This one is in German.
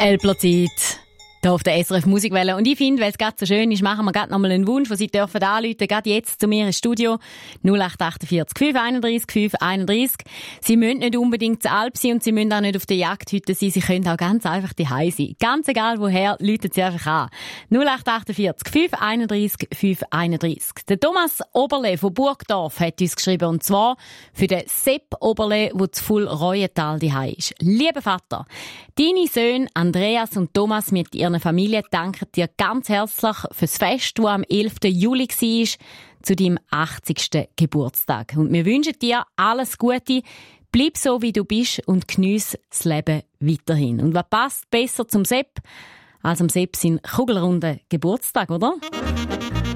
Elplerzeit. Hier auf der SRF Musikwelle. Und ich finde, weil es gerade so schön ist, machen wir gerade nochmal einen Wunsch, den Sie dürfen anrufen, gerade jetzt zu mir ins Studio. 0848 531 531. Sie müssen nicht unbedingt zu Alp sein und Sie müssen auch nicht auf der Jagdhütte sein. Sie können auch ganz einfach daheim sein. Ganz egal woher, rufen Sie einfach an. 0848 531 531. Der Thomas Oberle von Burgdorf hat uns geschrieben, und zwar für den Sepp Oberle, der zu Full-Reuental daheim ist. Lieber Vater, deine Söhne Andreas und Thomas mit ihren Familie danken dir ganz herzlich fürs Fest, das am 11. Juli war, zu deinem 80. Geburtstag. Und wir wünschen dir alles Gute. Bleib so, wie du bist und geniesse das Leben weiterhin. Und was passt besser zum Sepp als am Sepp sein kugelrunden Geburtstag, oder?